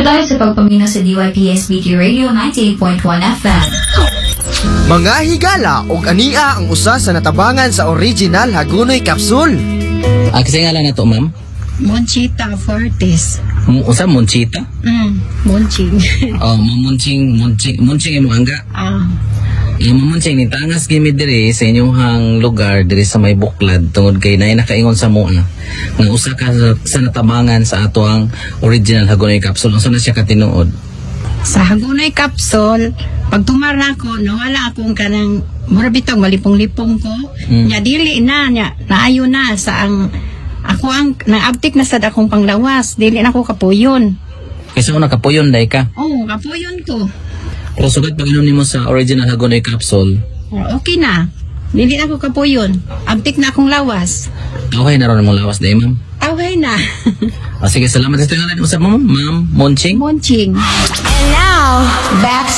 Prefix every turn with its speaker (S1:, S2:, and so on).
S1: tayo sa pagpamina sa DYPSBT Radio 98.1 FM.
S2: Mga higala og ania ang usa sa natabangan sa original Hagonoy Capsule.
S3: Kasi nga lang na to, ma'am?
S4: Monchita Fortes.
S3: Usa, Monchita?
S4: Monching.
S3: Monching yung angga. Yung Monching, nitangas gimi diri sa inyong lugar, diri sa may buklad, tungod kay na nakaingon sa muna. Nga usa ka sa natabangan sa ato ang original Hagonoy Capsule. Unsa na siya katinuod?
S4: Sa Hagonoy Capsule, pag tumara ko, nawala akong kanang murabitong malipong-lipong ko. Nya dili na, naayo na sa ang ako ang naabtik na sad akong panglawas, dili na ako kapuyon.
S3: Kasi una kapuyon day ka.
S4: Oo, kapuyon ko.
S3: Pero sugad pag inom nimo sa original Hagonoy Capsule,
S4: Okay na. Dili na ako kapuyon. Abtik na akong lawas.
S3: okay na ron mong lawas day, ma'am.
S4: Okay na.
S3: Sige, salamat sa tingnan mo sa ma'am Monching.
S4: Monching.
S1: And now, back